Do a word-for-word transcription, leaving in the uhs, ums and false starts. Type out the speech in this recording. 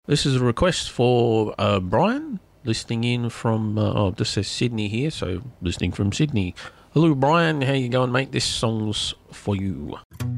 This is a request for uh, Brian, listening in from, uh, oh, this says Sydney here, so listening from Sydney. Hello, Brian. How you going, mate? This song's for you.